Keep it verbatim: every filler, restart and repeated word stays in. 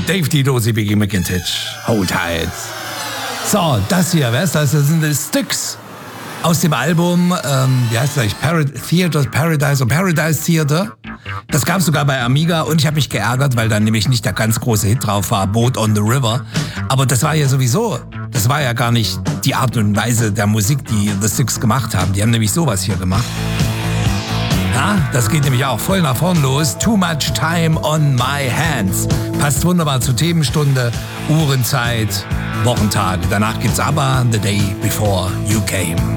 Dave Dido, Biggie McIntyre, Hold Tight. So, das hier, wer ist das? Das sind die Styx aus dem Album, ähm, wie heißt das eigentlich? Parad- Theater, Paradise und Paradise Theater. Das gab es sogar bei Amiga und ich habe mich geärgert, weil da nämlich nicht der ganz große Hit drauf war, Boat on the River. Aber das war ja sowieso, das war ja gar nicht die Art und Weise der Musik, die The Styx gemacht haben. Die haben nämlich sowas hier gemacht. Ja, das geht nämlich auch voll nach vorn los. Too much time on my hands. Passt wunderbar zur Themenstunde, Uhrenzeit, Wochentag. Danach gibt's aber The Day Before You Came.